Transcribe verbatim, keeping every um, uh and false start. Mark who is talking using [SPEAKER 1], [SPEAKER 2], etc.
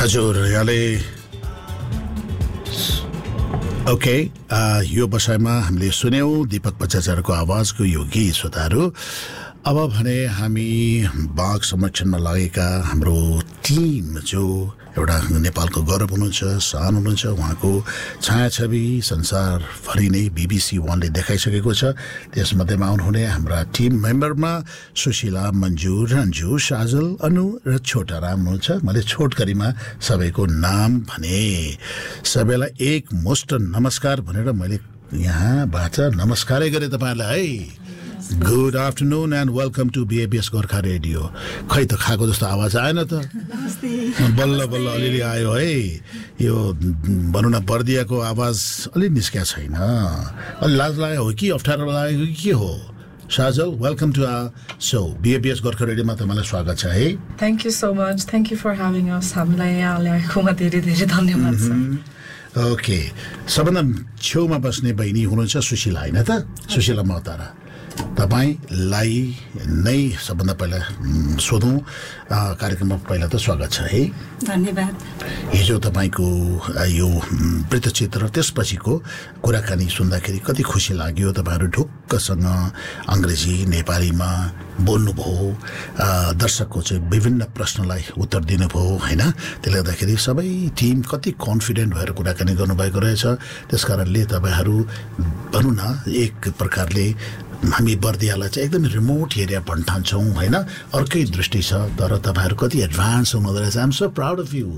[SPEAKER 1] हजुर यहाँले ओके यो बसाइमा हामीले सुन्यौं दीपक बच्चाचार्यको आवाजको यो गीत श्रोताहरू। अब भने हामी बाघ संरक्षणमा लागेका हाम्रो टिम जो एउटा नेपालको गौरव हुनुहुन्छ, शान हुनुहुन्छ, उहाँको छायाछवि संसारभरि नै बीबीसी वानले देखाइसकेको छ। त्यसमध्येमा आउनुहुने हाम्रा टिम मेम्बरमा सुशीला, मन्जु, रन्जु, साजल, अनु र छोटाराम हुनुहुन्छ। मैले छोटकरीमा सबैको नाम भने सबैलाई एक मुष्ट नमस्कार भनेर मैले यहाँबाट नमस्कारै गरेँ तपाईँलाई है। Good afternoon and welcome to बीएबीएस Gorkha radio. खै त खाएको जस्तो आवाज आएन त? बल्ल बल्ल अलिअलि आयो है। यो भनौँ न बर्दियाको आवाज अलि निस्किया छैन। अलि लाज लाग्यो हो कि अप्ठ्यारो लागेको कि के हो? साजल, welcome to hour so बीएबीएस Gorkha रेडियोमा तपाईँलाई स्वागत छ है।
[SPEAKER 2] Thank you so much, thank you for having अस। हामीलाई यहाँ ल्याएकोमा धेरै धेरै धन्यवाद छ।
[SPEAKER 1] ओके, सबभन्दा छेउमा बस्ने बहिनी हुनुहुन्छ सुशीला होइन त? सुशीला महतारा, तपाईँलाई नै सबभन्दा पहिला सोधौँ, कार्यक्रममा पहिला त स्वागत छ है।
[SPEAKER 3] धन्यवाद।
[SPEAKER 1] हिजो तपाईँको यो वृत्तचित्र त्यसपछिको कुराकानी सुन्दाखेरि कति खुसी लाग्यो। तपाईँहरू ढुक्कसँग अङ्ग्रेजी नेपालीमा बोल्नुभयो, दर्शकको चाहिँ विभिन्न प्रश्नलाई उत्तर दिनुभयो होइन। त्यसले गर्दाखेरि सबै टिम कति कन्फिडेन्ट भएर कुराकानी गर्नुभएको रहेछ। त्यसकारणले तपाईँहरू भनौँ न एक प्रकारले हामी बर्दियालाई चाहिँ एकदमै रिमोट एरिया भन्न ठान्छौँ होइन, अर्कै दृष्टि छ, तर तपाईँहरू कति एडभान्स हुनुहुँदो रहेछ। आइ am so proud of you.